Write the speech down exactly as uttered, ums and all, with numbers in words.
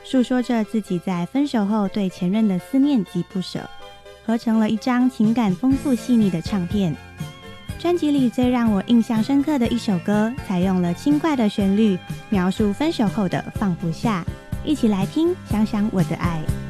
诉说着自己在分手后对前任的思念及不舍，合成了一张情感丰富细腻的唱片。专辑里最让我印象深刻的一首歌，采用了轻快的旋律，描述分手后的放不下。一起来听《想想我的爱》。